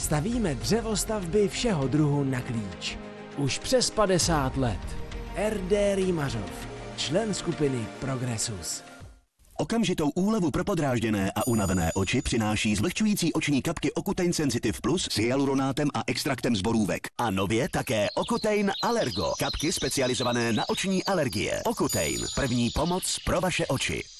Stavíme dřevostavby všeho druhu na klíč. Už přes 50 let. RD Rýmařov, člen skupiny Progressus. Okamžitou úlevu pro podrážděné a unavené oči přináší zlehčující oční kapky Ocutein Sensitive Plus s hyaluronátem a extraktem z borůvek. A nově také Ocutein Allergo, kapky specializované na oční alergie. Ocutein, první pomoc pro vaše oči.